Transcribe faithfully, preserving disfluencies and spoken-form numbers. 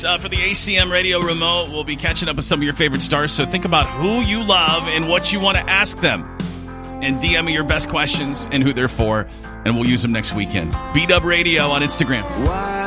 Uh, for the A C M Radio Remote, we'll be catching up with some of your favorite stars. So think about who you love and what you want to ask them. And D M me your bbest questions and who they're for. And we'll use them next weekend. B-Dub Radio on Instagram. Why?